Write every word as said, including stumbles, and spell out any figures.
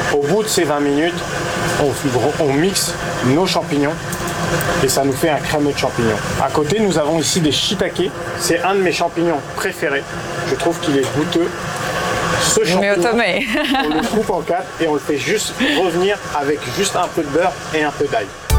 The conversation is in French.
Au bout de ces vingt minutes, on, on mixe nos champignons et ça nous fait un crémeux de champignons. À côté, nous avons ici des shiitake. C'est un de mes champignons préférés. Je trouve qu'il est goûteux. Ce champignon, on le coupe en quatre et on le fait juste revenir avec juste un peu de beurre et un peu d'ail.